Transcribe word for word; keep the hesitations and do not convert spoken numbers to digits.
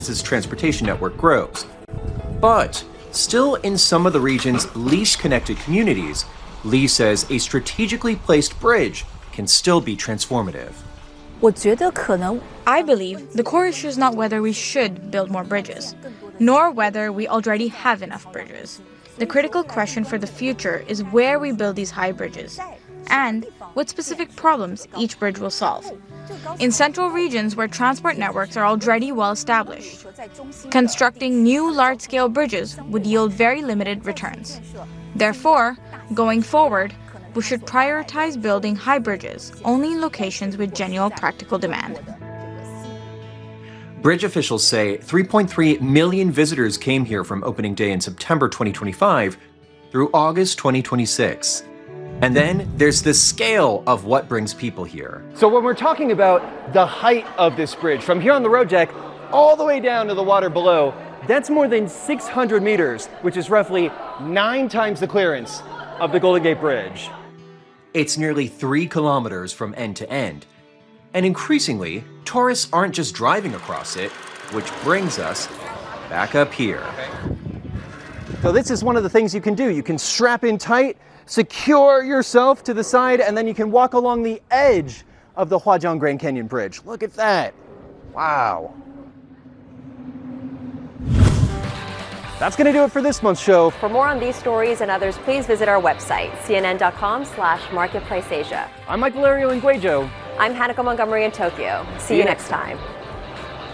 its transportation network grows. But still, in some of the region's least connected communities, Lee says a strategically placed bridge can still be transformative. I believe the core issue is not whether we should build more bridges, nor whether we already have enough bridges. The critical question for the future is where we build these high bridges, and what specific problems each bridge will solve. In central regions where transport networks are already well established, constructing new large-scale bridges would yield very limited returns. Therefore, going forward, we should prioritize building high bridges only in locations with genuine practical demand. Bridge officials say three point three million visitors came here from opening day in September twenty twenty-five through August twenty twenty-six. And then there's the scale of what brings people here. So when we're talking about the height of this bridge, from here on the road deck all the way down to the water below, that's more than six hundred meters, which is roughly nine times the clearance of the Golden Gate Bridge. It's nearly three kilometers from end to end. And increasingly, tourists aren't just driving across it, which brings us back up here. So this is one of the things you can do. You can strap in tight, secure yourself to the side, and then you can walk along the edge of the Huajiang Grand Canyon Bridge. Look at that. Wow. That's going to do it for this month's show. For more on these stories and others, please visit our website, c n n dot com slash marketplace asia. I'm Mike Valerio in Guizhou. I'm Hanako Montgomery in Tokyo. See you next time.